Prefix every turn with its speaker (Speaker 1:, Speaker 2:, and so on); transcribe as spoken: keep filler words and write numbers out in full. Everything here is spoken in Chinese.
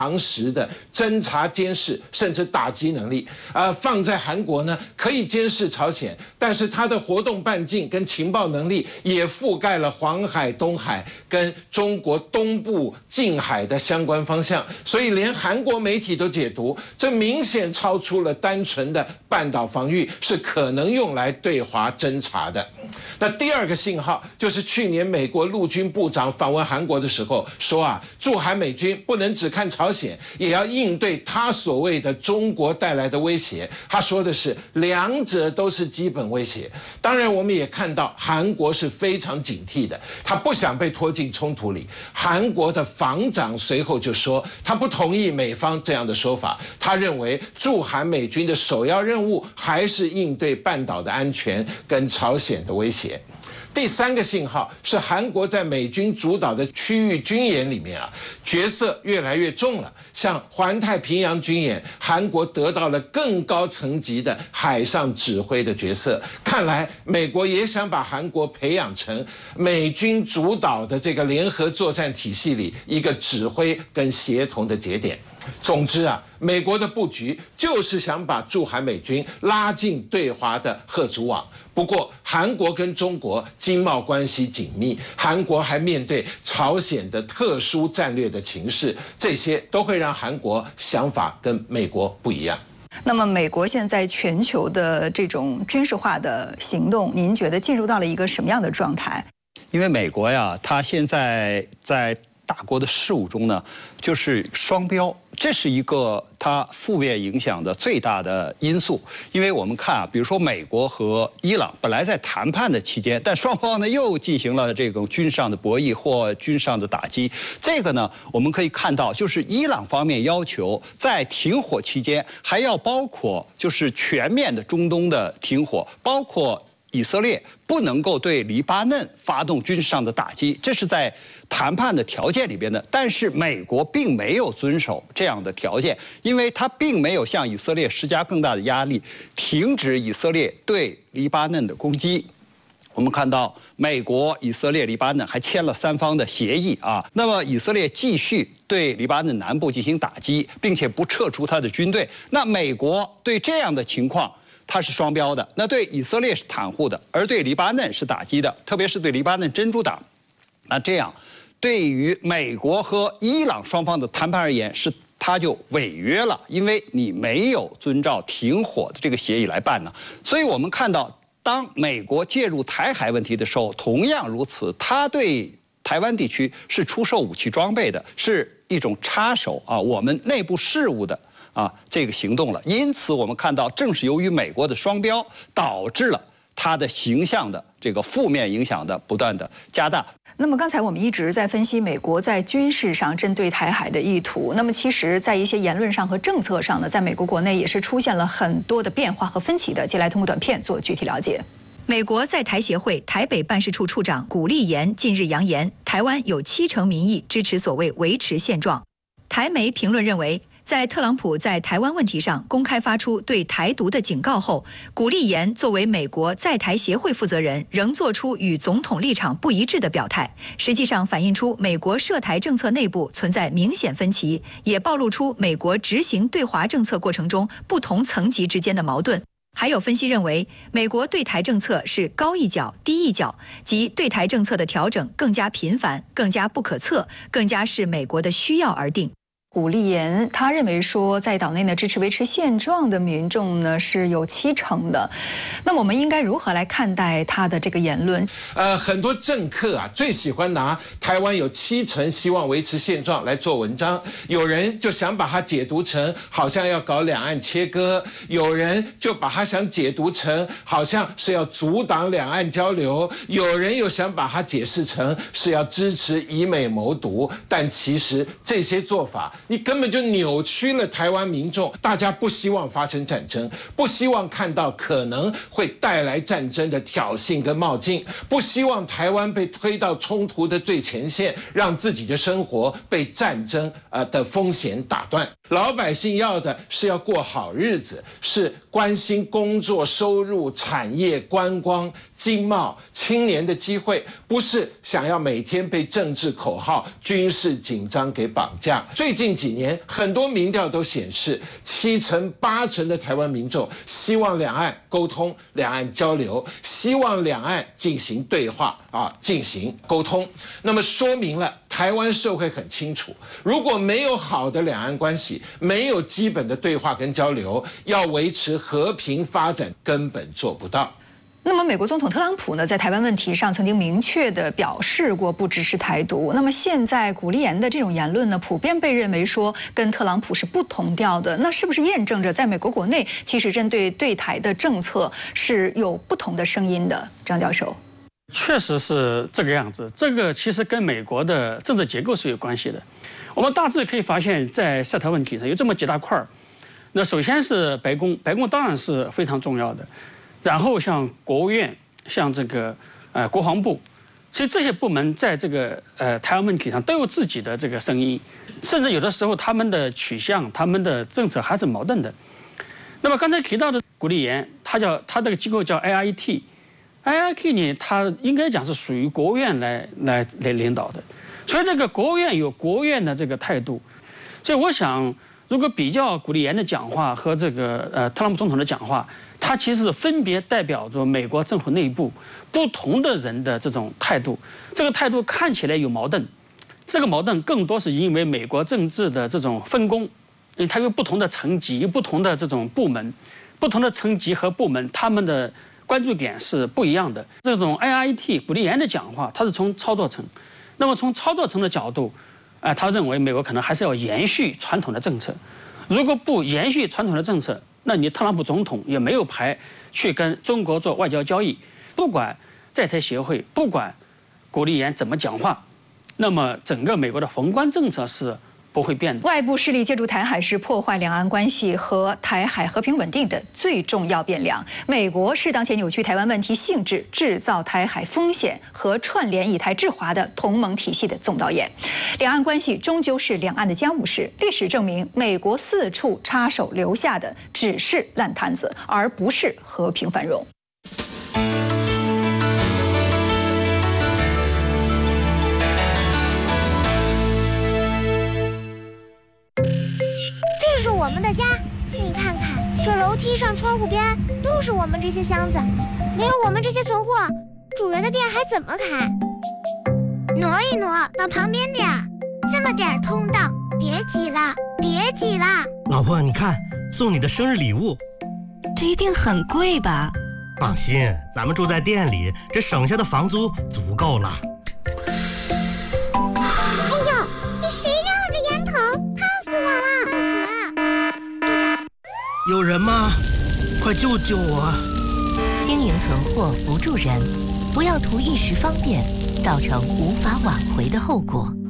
Speaker 1: 常识的侦查、监视甚至打击能力，呃，放在韩国呢，可以监视朝鲜，但是它的活动半径跟情报能力也覆盖了黄海、东海跟中国东部近海的相关方向，所以连韩国媒体都解读，这明显超出了单纯的半岛防御，是可能用来对华侦察的。那第二个信号就是去年美国陆军部长访问韩国的时候说啊，驻韩美军不能只看朝鲜，也要应对他所谓的中国带来的威胁。他说的是两者都是基本威胁。当然我们也看到韩国是非常警惕的，他不想被拖进冲突里。韩国的防长随后就说他不同意美方这样的说法，他认为驻韩美军的首要任务还是应对半岛的安全跟朝鲜的威胁。第三个信号是韩国在美军主导的区域军演里面啊，角色越来越重了。像环太平洋军演，韩国得到了更高层级的海上指挥的角色。看来美国也想把韩国培养成美军主导的这个联合作战体系里一个指挥跟协同的节点。总之啊，美国的布局就是想把驻韩美军拉进对华的吓阻网。不过韩国跟中国经贸关系紧密，韩国还面对朝鲜的特殊战略的情势，这些都会让韩国想法跟美国不一样。
Speaker 2: 那么美国现在全球的这种军事化的行动，您觉得进入到了一个什么样的状态？
Speaker 3: 因为美国呀，它现在在大国的事务中呢，就是双标，这是一个它负面影响的最大的因素。因为我们看啊，比如说美国和伊朗本来在谈判的期间，但双方呢又进行了这种军上的博弈或军上的打击。这个呢，我们可以看到，就是伊朗方面要求在停火期间还要包括就是全面的中东的停火，包括以色列不能够对黎巴嫩发动军事上的打击，这是在谈判的条件里边的。但是美国并没有遵守这样的条件，因为它并没有向以色列施加更大的压力，停止以色列对黎巴嫩的攻击。我们看到美国、以色列、黎巴嫩还签了三方的协议啊。那么以色列继续对黎巴嫩南部进行打击，并且不撤出他的军队。那美国对这样的情况，它是双标的，那对以色列是袒护的，而对黎巴嫩是打击的，特别是对黎巴嫩真主党。那这样，对于美国和伊朗双方的谈判而言，是它就违约了，因为你没有遵照停火的这个协议来办呢。所以我们看到，当美国介入台海问题的时候，同样如此，它对台湾地区是出售武器装备的，是一种插手啊我们内部事务的。啊，这个行动了，因此我们看到，正是由于美国的双标，导致了它的形象的这个负面影响的不断的加大。
Speaker 2: 那么刚才我们一直在分析美国在军事上针对台海的意图，那么其实在一些言论上和政策上呢，在美国国内也是出现了很多的变化和分歧的。接下来通过短片做具体了解。美国在台协会台北办事处处长古立言近日扬言，台湾有七成民意支持所谓维持现状。台媒评论认为，在特朗普在台湾问题上公开发出对台独的警告后，古立言作为美国在台协会负责人，仍做出与总统立场不一致的表态，实际上反映出美国涉台政策内部存在明显分歧，也暴露出美国执行对华政策过程中不同层级之间的矛盾。还有分析认为，美国对台政策是高一脚低一脚，即对台政策的调整更加频繁、更加不可测，更加是美国的需要而定。古立言他认为说，在岛内呢支持维持现状的民众呢是有七成的。那我们应该如何来看待他的这个言论？
Speaker 1: 呃，很多政客啊最喜欢拿台湾有七成希望维持现状来做文章，有人就想把它解读成好像要搞两岸切割，有人就把它想解读成好像是要阻挡两岸交流，有人又想把它解释成是要支持以美谋独。但其实这些做法，你根本就扭曲了台湾民众，大家不希望发生战争，不希望看到可能会带来战争的挑衅跟冒进，不希望台湾被推到冲突的最前线，让自己的生活被战争呃的风险打断。老百姓要的是要过好日子，是关心工作、收入、产业、观光、经贸、青年的机会，不是想要每天被政治口号、军事紧张给绑架。最近几年很多民调都显示，七成八成的台湾民众希望两岸沟通、两岸交流，希望两岸进行对话啊，进行沟通。那么说明了台湾社会很清楚，如果没有好的两岸关系，没有基本的对话跟交流，要维持和平发展根本做不到。
Speaker 2: 那么，美国总统特朗普呢，在台湾问题上曾经明确地表示过不支持台独。那么现在古立言的这种言论呢，普遍被认为说跟特朗普是不同调的。那是不是验证着在美国国内，其实针对对台的政策是有不同的声音的？张教授，
Speaker 4: 确实是这个样子。这个其实跟美国的政治结构是有关系的。我们大致可以发现，在涉台问题上有这么几大块儿。那首先是白宫，白宫当然是非常重要的。然后像国务院，像这个呃国防部，其实这些部门在这个呃台湾问题上都有自己的这个声音，甚至有的时候他们的取向、他们的政策还是矛盾的。那么刚才提到的古立言，他叫他这个机构叫 I I T，I I T 呢，它应该讲是属于国务院来来来领导的，所以这个国务院有国务院的这个态度，所以我想，如果比较古立言的讲话和这个呃特朗普总统的讲话，它其实分别代表着美国政府内部不同的人的这种态度。这个态度看起来有矛盾，这个矛盾更多是因为美国政治的这种分工，因为它有不同的层级，有不同的这种部门，不同的层级和部门，他们的关注点是不一样的。这种 I I T 古立言的讲话，它是从操作层，那么从操作层的角度，哎、呃，他认为美国可能还是要延续传统的政策，如果不延续传统的政策，那你特朗普总统也没有牌去跟中国做外交交易，不管在台协会，不管古立言怎么讲话，那么整个美国的宏观政策是不会变的。
Speaker 2: 外部势力借助台海是破坏两岸关系和台海和平稳定的最重要变量。美国适当且扭曲台湾问题性质，制造台海风险和串联以台制华的同盟体系的总导演。两岸关系终究是两岸的家务事。历史证明，美国四处插手留下的只是烂摊子，而不是和平繁荣。
Speaker 5: 这是我们的家，你看看，这楼梯上、窗户边都是我们这些箱子，没有我们这些存货，主人的店还怎么开？挪一挪到旁边点儿，这么点儿通道，别挤了，别挤了。
Speaker 6: 老婆，你看，送你的生日礼物，
Speaker 7: 这一定很贵吧？
Speaker 6: 放心，咱们住在店里，这省下的房租足够了。
Speaker 5: 哎呦，你谁让了个烟头？烫死我了！烫死了！
Speaker 6: 有人吗？快救救我！
Speaker 7: 经营存货不助人，不要图一时方便，造成无法挽回的后果。